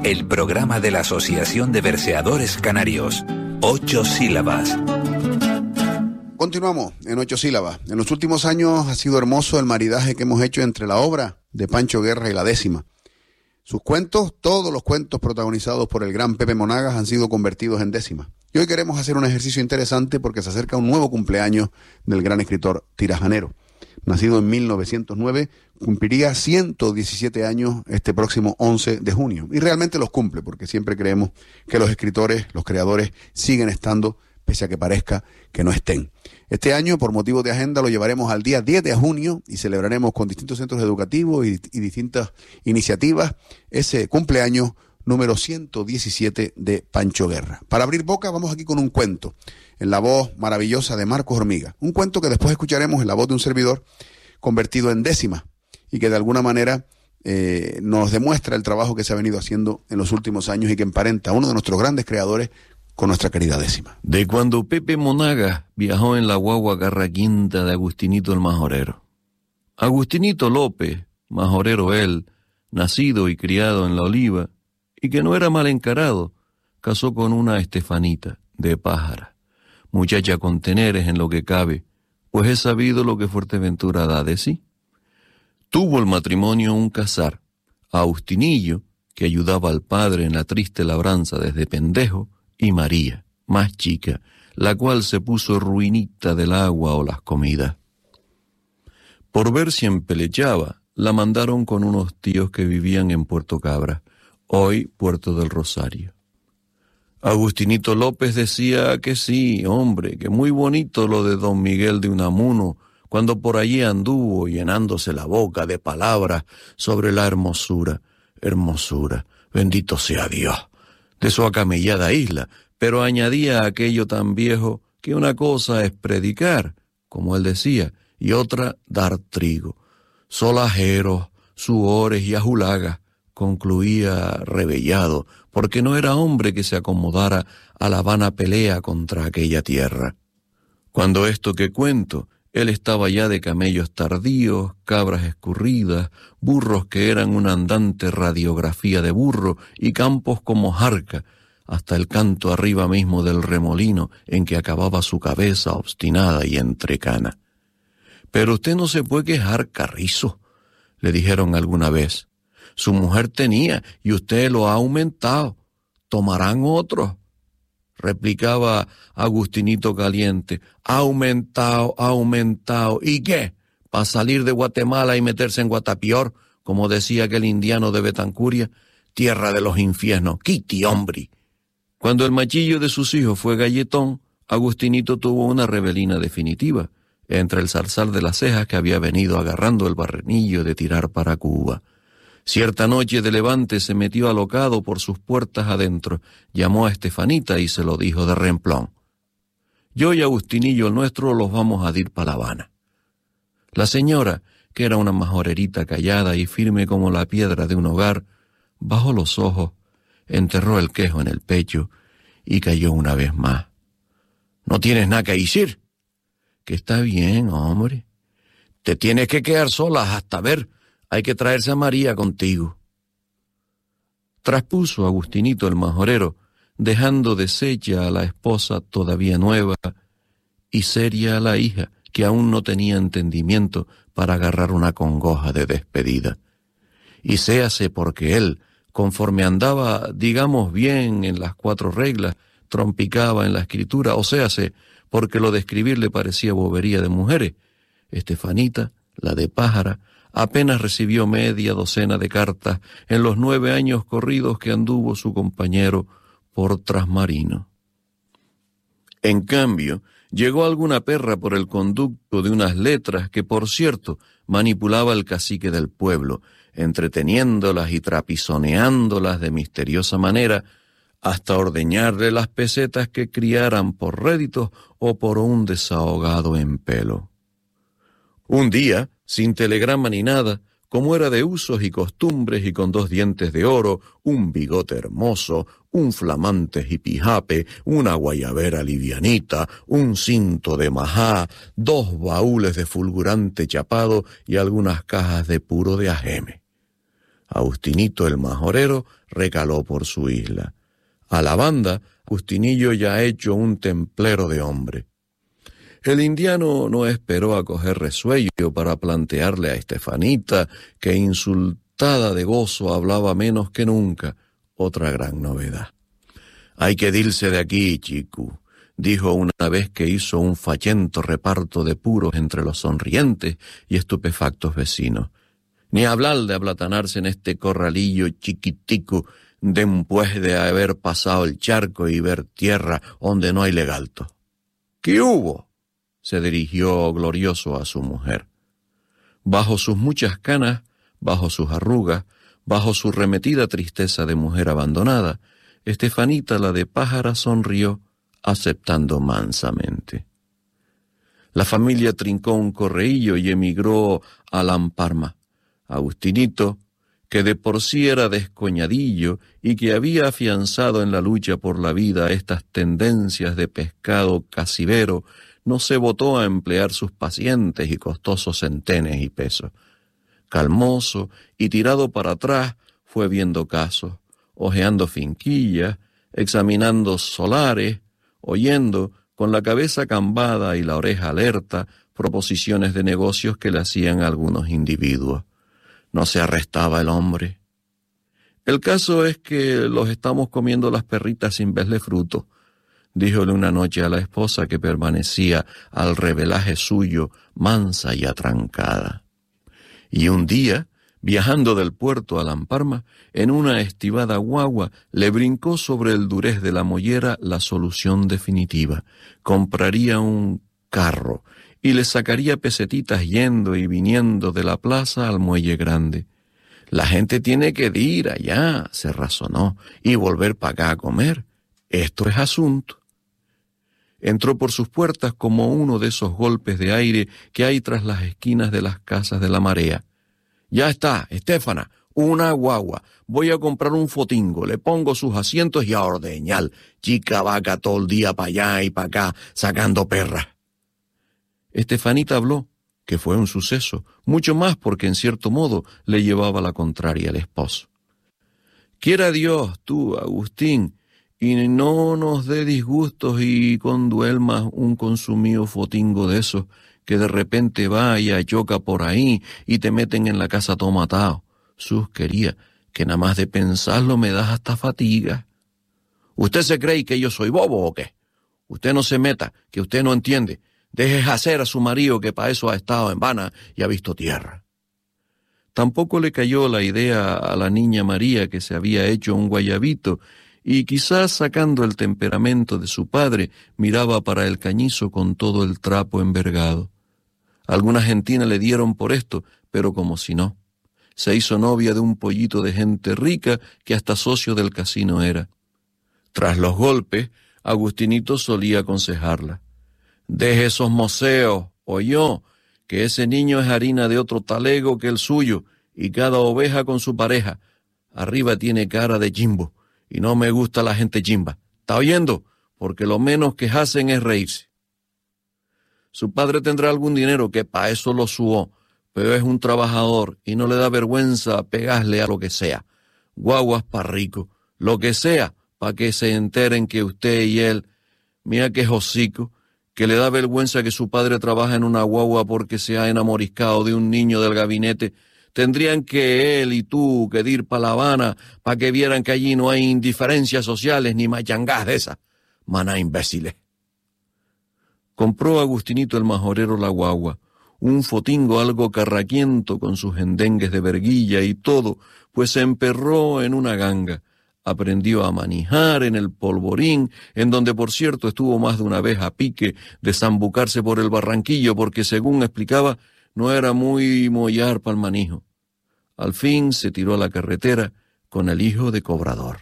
el programa de la Asociación de Verseadores Canarios. 8 sílabas. Continuamos en 8 sílabas. En los últimos años ha sido hermoso el maridaje que hemos hecho entre la obra de Pancho Guerra y la décima. Sus cuentos, todos los cuentos protagonizados por el gran Pepe Monagas han sido convertidos en décimas. Y hoy queremos hacer un ejercicio interesante porque se acerca un nuevo cumpleaños del gran escritor tirajanero. Nacido en 1909, cumpliría 117 años este próximo 11 de junio. Y realmente los cumple, porque siempre creemos que los escritores, los creadores, siguen estando, pese a que parezca que no estén. Este año, por motivos de agenda, lo llevaremos al día 10 de junio y celebraremos con distintos centros educativos y distintas iniciativas ese cumpleaños número 117 de Pancho Guerra. Para abrir boca, vamos aquí con un cuento, en la voz maravillosa de Marcos Hormiga. Un cuento que después escucharemos en la voz de un servidor, convertido en décima, y que de alguna manera nos demuestra el trabajo que se ha venido haciendo en los últimos años y que emparenta a uno de nuestros grandes creadores con nuestra querida décima. De cuando Pepe Monagas viajó en la guagua Garraquinta de Agustinito el Majorero. Agustinito López, majorero él, nacido y criado en La Oliva, y que no era mal encarado, casó con una Estefanita de Pájara, muchacha con teneres en lo que cabe, pues es sabido lo que Fuerteventura da de sí. Tuvo el matrimonio un casar, Agustinillo, que ayudaba al padre en la triste labranza desde pendejo, y María, más chica, la cual se puso ruinita del agua o las comidas. Por ver si empelechaba, la mandaron con unos tíos que vivían en Puerto Cabra, hoy Puerto del Rosario. Agustinito López decía que sí, hombre, que muy bonito lo de don Miguel de Unamuno, cuando por allí anduvo llenándose la boca de palabras sobre la hermosura, bendito sea Dios, de su acamellada isla, pero añadía a aquello tan viejo que una cosa es predicar, como él decía, y otra dar trigo. Solajeros, suores y ajulagas, concluía rebellado, porque no era hombre que se acomodara a la vana pelea contra aquella tierra. Cuando esto que cuento, él estaba ya de camellos tardíos, cabras escurridas, burros que eran una andante radiografía de burro y campos como jarca, hasta el canto arriba mismo del remolino en que acababa su cabeza obstinada y entrecana. «Pero usted no se puede quejar, Carrizo», le dijeron alguna vez. «Su mujer tenía y usted lo ha aumentado. Tomarán otros», replicaba Agustinito caliente. «Aumentado. ¿Y qué? ¿Para salir de Guatemala y meterse en Guatapior, como decía aquel indiano de Betancuria? Tierra de los infiernos. ¡Quiti, hombre!». Cuando el machillo de sus hijos fue galletón, Agustinito tuvo una rebelina definitiva entre el zarzal de las cejas que había venido agarrando el barrenillo de tirar para Cuba. Cierta noche de levante se metió alocado por sus puertas adentro, llamó a Estefanita y se lo dijo de remplón. «Yo y Agustinillo el nuestro los vamos a dir pa' La Habana». La señora, que era una majorerita callada y firme como la piedra de un hogar, bajó los ojos, enterró el quejo en el pecho y cayó una vez más. «¿No tienes nada que decir?» «Que está bien, hombre. Te tienes que quedar sola hasta ver. Hay que traerse a María contigo». Traspuso Agustinito el majorero, dejando deshecha a la esposa todavía nueva y seria a la hija, que aún no tenía entendimiento para agarrar una congoja de despedida. Y séase porque él, conforme andaba, digamos bien, en las 4 reglas, trompicaba en la escritura, o séase porque lo de escribir le parecía bobería de mujeres. Estefanita, la de Pájara, apenas recibió media docena de cartas en los 9 años corridos que anduvo su compañero por trasmarino. En cambio, llegó alguna perra por el conducto de unas letras que, por cierto, manipulaba el cacique del pueblo, entreteniéndolas y trapizoneándolas de misteriosa manera, hasta ordeñarle las pesetas que criaran por réditos o por un desahogado en pelo. Un día, sin telegrama ni nada, como era de usos y costumbres y con 2 dientes de oro, un bigote hermoso, un flamante jipijape, una guayabera livianita, un cinto de majá, 2 baúles de fulgurante chapado y algunas cajas de puro de ajeme. Agustinito el majorero recaló por su isla. A la banda, Agustinillo ya ha hecho un templero de hombre. El indiano no esperó a coger resuello para plantearle a Estefanita, que insultada de gozo hablaba menos que nunca, otra gran novedad. «Hay que irse de aquí, chico», dijo una vez que hizo un fachento reparto de puros entre los sonrientes y estupefactos vecinos. «Ni hablar de aplatanarse en este corralillo chiquitico después de haber pasado el charco y ver tierra donde no hay legalto». «¿Qué hubo?», se dirigió glorioso a su mujer. Bajo sus muchas canas, bajo sus arrugas, bajo su remetida tristeza de mujer abandonada, Estefanita la de pájara sonrió, aceptando mansamente. La familia trincó un correillo y emigró a Lamparma. Agustinito, que de por sí era descoñadillo y que había afianzado en la lucha por la vida estas tendencias de pescado casivero, no se botó a emplear sus pacientes y costosos centenes y pesos. Calmoso y tirado para atrás, fue viendo casos, hojeando finquillas, examinando solares, oyendo, con la cabeza cambada y la oreja alerta, proposiciones de negocios que le hacían algunos individuos. No se arrestaba el hombre. «El caso es que los estamos comiendo las perritas sin verle fruto», díjole una noche a la esposa que permanecía al revelaje suyo, mansa y atrancada. Y un día, viajando del puerto a Lamparma, en una estivada guagua, le brincó sobre el durez de la mollera la solución definitiva. Compraría un carro y le sacaría pesetitas yendo y viniendo de la plaza al muelle grande. «La gente tiene que ir allá», se razonó, «y volver para acá a comer. Esto es asunto». Entró por sus puertas como uno de esos golpes de aire que hay tras las esquinas de las casas de la marea. «Ya está, Estéfana, una guagua. Voy a comprar un fotingo, le pongo sus asientos y a ordeñar. Chica vaca todo el día para allá y para acá, sacando perras». Estefanita habló, que fue un suceso, mucho más porque en cierto modo le llevaba la contraria al esposo. «Quiera Dios, tú, Agustín, y no nos dé disgustos y conduelmas un consumido fotingo de esos que de repente vaya, choca por ahí y te meten en la casa todo matado. Sus quería, que nada más de pensarlo me das hasta fatiga». «¿Usted se cree que yo soy bobo o qué? Usted no se meta, que usted no entiende. Deje hacer a su marido que para eso ha estado en Vana y ha visto tierra». Tampoco le cayó la idea a la niña María que se había hecho un guayabito y quizás sacando el temperamento de su padre miraba para el cañizo con todo el trapo envergado. Alguna gentina le dieron por esto, pero como si no. Se hizo novia de un pollito de gente rica que hasta socio del casino era. Tras los golpes, Agustinito solía aconsejarla: «Deje esos moceos, oyó, que ese niño es harina de otro talego que el suyo, y cada oveja con su pareja. Arriba tiene cara de chimbo, y no me gusta la gente chimba. ¿Está oyendo? Porque lo menos que hacen es reírse». Su padre tendrá algún dinero que pa' eso lo suó, pero es un trabajador y no le da vergüenza pegarle a lo que sea. Guaguas pa' rico, lo que sea, pa' que se enteren que usted y él, mira que hocico, que le da vergüenza que su padre trabaja en una guagua porque se ha enamoriscado de un niño del gabinete. Tendrían que él y tú que ir pa' La Habana pa' que vieran que allí no hay indiferencias sociales ni machangás de esas. Maná imbéciles. Compró Agustinito el majorero la guagua, un fotingo algo carraquiento con sus endengues de verguilla y todo, pues se emperró en una ganga. Aprendió a manijar en el polvorín, en donde por cierto estuvo más de una vez a pique de zambucarse por el barranquillo porque, según explicaba, no era muy mollar pa'l manijo. Al fin se tiró a la carretera con el hijo de cobrador.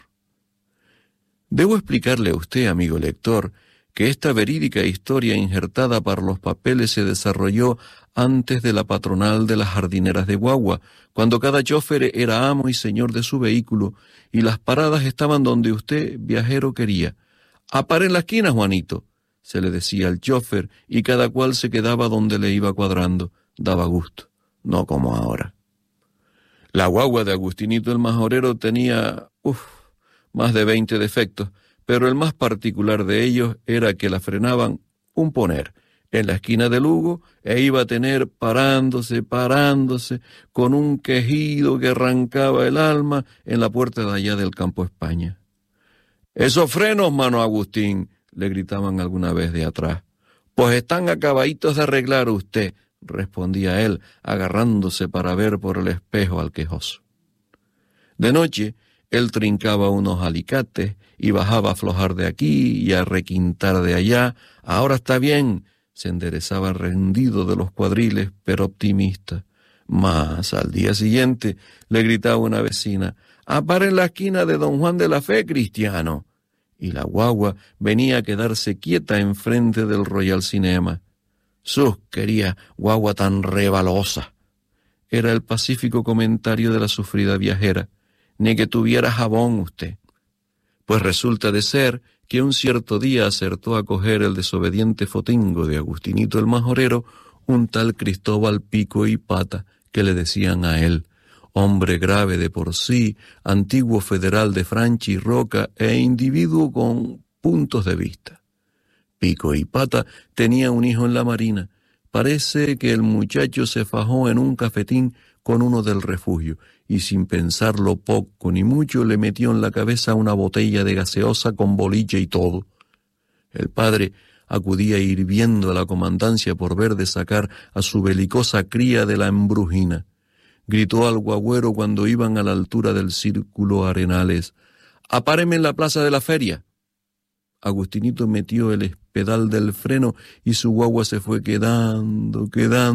Debo explicarle a usted, amigo lector, que esta verídica historia injertada para los papeles se desarrolló antes de la patronal de las jardineras de Guagua, cuando cada chofer era amo y señor de su vehículo y las paradas estaban donde usted, viajero, quería. «Apare en la esquina, Juanito», se le decía al chofer, y cada cual se quedaba donde le iba cuadrando. Daba gusto, no como ahora. La guagua de Agustinito el Majorero tenía, más de 20 defectos, pero el más particular de ellos era que la frenaban un poner en la esquina de Lugo e iba a tener parándose, con un quejido que arrancaba el alma en la puerta de allá del Campo España. «Esos frenos, mano Agustín», le gritaban alguna vez de atrás. «Pues están acabaditos de arreglar usted», respondía él, agarrándose para ver por el espejo al quejoso. De noche, él trincaba unos alicates y bajaba a aflojar de aquí y a requintar de allá. «Ahora está bien», se enderezaba rendido de los cuadriles, pero optimista. Mas al día siguiente le gritaba una vecina: «Apare en la esquina de Don Juan de la Fe, cristiano». Y la guagua venía a quedarse quieta enfrente del Royal Cinema. «Sus, quería guagua tan rebalosa», era el pacífico comentario de la sufrida viajera. «Ni que tuviera jabón usted». Pues resulta de ser que un cierto día acertó a coger el desobediente fotingo de Agustinito el Majorero, un tal Cristóbal Pico y Pata, que le decían a él, hombre grave de por sí, antiguo federal de Franchi y Roca e individuo con puntos de vista. Pico y Pata tenía un hijo en la Marina. Parece que el muchacho se fajó en un cafetín con uno del refugio y sin pensarlo poco ni mucho le metió en la cabeza una botella de gaseosa con boliche y todo. El padre acudía hirviendo a la comandancia por ver de sacar a su belicosa cría de la embrujina. Gritó al guagüero cuando iban a la altura del Círculo Arenales: «Apáreme en la plaza de la feria». Agustinito metió el pedal del freno y su guagua se fue quedando,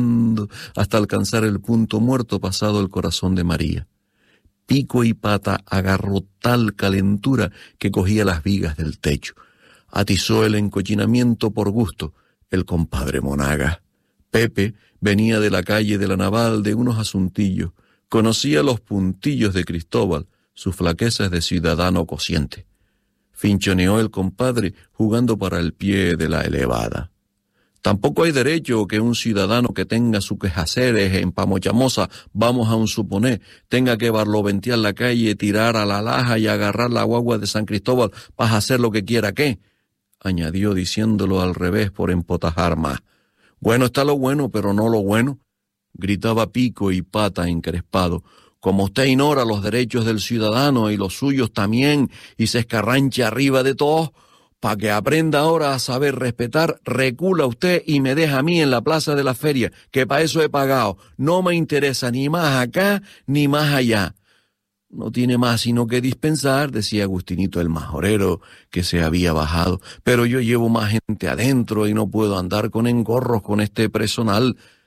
hasta alcanzar el punto muerto pasado el Corazón de María. Pico y Pata agarró tal calentura que cogía las vigas del techo. Atizó el encochinamiento por gusto el compadre Monagas. Pepe venía de la calle de la Naval de unos asuntillos. Conocía los puntillos de Cristóbal, sus flaquezas de ciudadano cociente. Finchoneó el compadre jugando para el pie de la elevada. Tampoco hay derecho que un ciudadano que tenga sus quehaceres en Pamochamosa, vamos a un suponer, tenga que barloventear la calle, tirar a la laja y agarrar la guagua de San Cristóbal para hacer lo que quiera que, añadió diciéndolo al revés por empotajar más. Bueno está lo bueno, pero no lo bueno, gritaba Pico y Pata encrespado. Como usted ignora los derechos del ciudadano y los suyos también, y se escarrancha arriba de todos, para que aprenda ahora a saber respetar, recula usted y me deja a mí en la plaza de la feria, que para eso he pagado. No me interesa ni más acá ni más allá. No tiene más sino que dispensar, decía Agustinito el Majorero, que se había bajado. Pero yo llevo más gente adentro y no puedo andar con engorros con este personal.